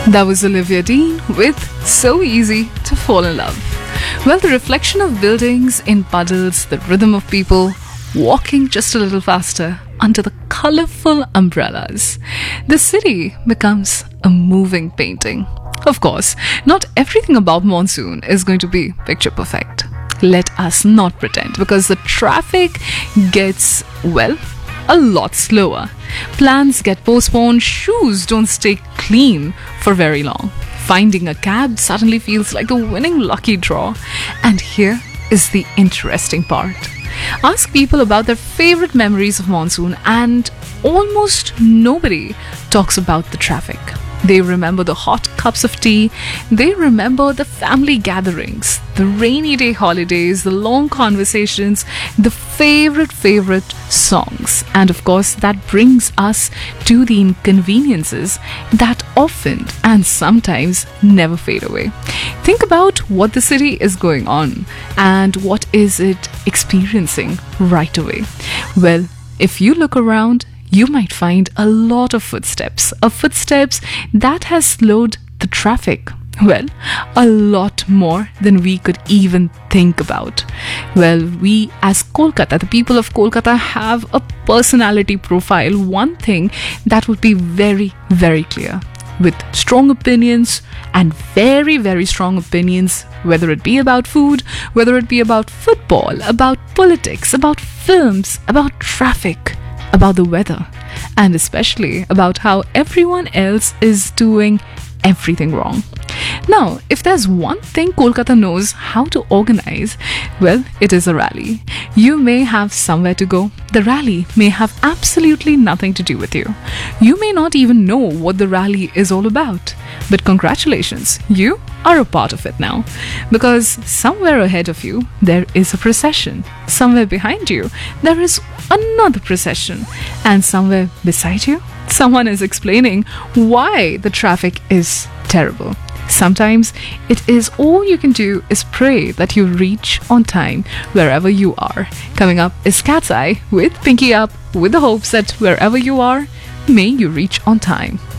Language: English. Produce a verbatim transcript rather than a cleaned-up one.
That was Olivia Dean with So Easy to Fall in Love. Well, the reflection of buildings in puddles, the rhythm of people walking just a little faster under the colorful umbrellas. The city becomes a moving painting. Of course, not everything about monsoon is going to be picture perfect. Let us not pretend, because the traffic gets, well, a lot slower. Plans get postponed, shoes don't stay clean for very long. Finding a cab suddenly feels like the winning lucky draw. And here is the interesting part. Ask people about their favorite memories of monsoon, and almost nobody talks about the traffic. They remember the hot cups of tea, they remember the family gatherings, the rainy day holidays, the long conversations, the favorite, favorite songs. And of course, that brings us to the inconveniences that often and sometimes never fade away. Think about what the city is going on and what is it experiencing right away. Well, if you look around, you might find a lot of footsteps, of footsteps that has slowed the traffic. Well, a lot more than we could even think about. Well, we as Kolkata, the people of Kolkata, have a personality profile. One thing that would be very, very clear. With strong opinions and very, very strong opinions, whether it be about food, whether it be about football, about politics, about films, about traffic, about the weather, and especially about how everyone else is doing everything wrong. Now, if there's one thing Kolkata knows how to organize, well, it is a rally. You may have somewhere to go. The rally may have absolutely nothing to do with you. You may not even know what the rally is all about. But congratulations, you are a part of it now. Because somewhere ahead of you, there is a procession. Somewhere behind you, there is another procession. And somewhere beside you, someone is explaining why the traffic is terrible. Sometimes it is all you can do is pray that you reach on time wherever you are. Coming up is Cat's Eye with Pinky Up, with the hopes that wherever you are, may you reach on time.